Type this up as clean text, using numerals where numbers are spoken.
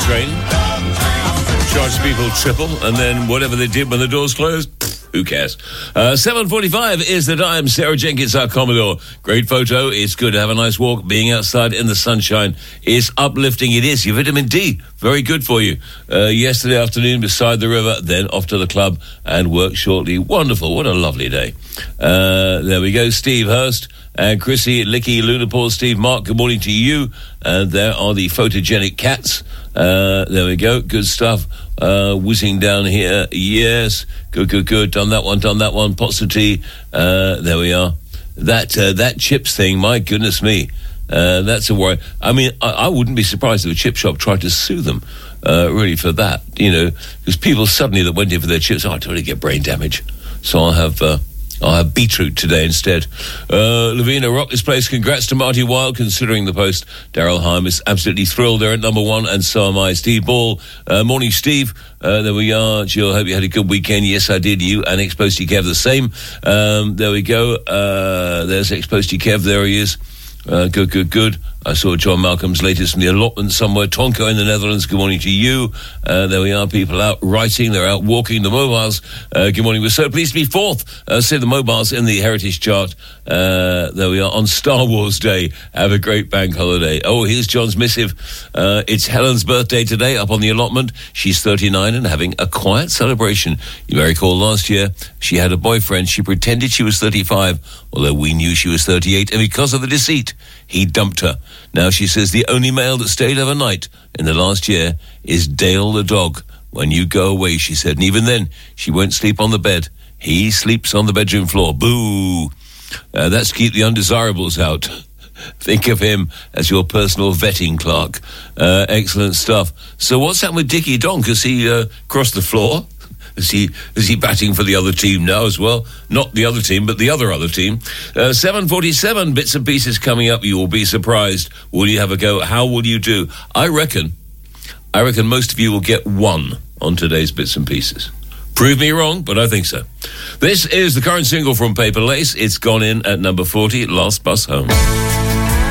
train. Charge people triple, and then whatever they did when the doors closed, who cares? 7:45 is the time. Sarah Jenkins, our Commodore. Great photo. It's good to have a nice walk. Being outside in the sunshine is uplifting. It is. Your vitamin D, very good for you. Yesterday afternoon beside the river, then off to the club and work shortly. Wonderful. What a lovely day. There we go. Steve Hurst and Chrissy, Licky, Luna Paul, Steve, Mark, good morning to you. And there are the photogenic cats. There we go. Good stuff. Whizzing down here. Yes. Good. Done that one. Pots of tea. There we are. That chips thing, my goodness me. That's a worry. I mean, I wouldn't be surprised if a chip shop tried to sue them, really, for that, because people suddenly that went in for their chips, I totally get brain damage. So I'll have beetroot today instead. Lavina, rock this place. Congrats to Marty Wilde, considering the post. Daryl Heim is absolutely thrilled. They're at number one, and so am I. Steve Ball. Morning, Steve. There we are. Jill, hope you had a good weekend. Yes, I did. You and Exposed Kev the same. There we go. There's Exposed Kev. There he is. Good. I saw John Malcolm's latest from the allotment somewhere. Tonko in the Netherlands, good morning to you. There we are, people out writing, they're out walking. The mobiles, good morning. We're so pleased to be fourth, say the mobiles in the Heritage Chart. There we are, on Star Wars Day. Have a great bank holiday. Oh, here's John's missive. It's Helen's birthday today, up on the allotment. She's 39 and having a quiet celebration. You may recall last year, she had a boyfriend. She pretended she was 35, although we knew she was 38, and because of the deceit, he dumped her. Now she says the only male that stayed overnight in the last year is Dale the dog. When you go away, she said, and even then, she won't sleep on the bed. He sleeps on the bedroom floor. Boo! That's keep the undesirables out. Think of him as your personal vetting clerk. Excellent stuff. So what's happened with Dickie Donk? Has he crossed the floor? Is he batting for the other team now as well? Not the other team, but the other team. 7:47, bits and pieces coming up. You will be surprised. Will you have a go? How will you do? I reckon most of you will get one on today's bits and pieces. Prove me wrong, but I think so. This is the current single from Paper Lace. It's gone in at number 40, Last Bus Home.